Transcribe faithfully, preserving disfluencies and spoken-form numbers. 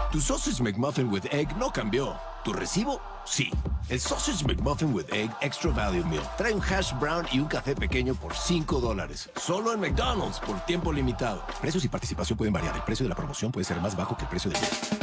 Tu Sausage McMuffin with Egg no cambió. ¿Tu recibo? Sí. El Sausage McMuffin with Egg Extra Value Meal trae un hash brown y un café pequeño por cinco dólares. Solo en McDonald's por tiempo limitado. Precios y participación pueden variar. El precio de la promoción puede ser más bajo que el precio del día.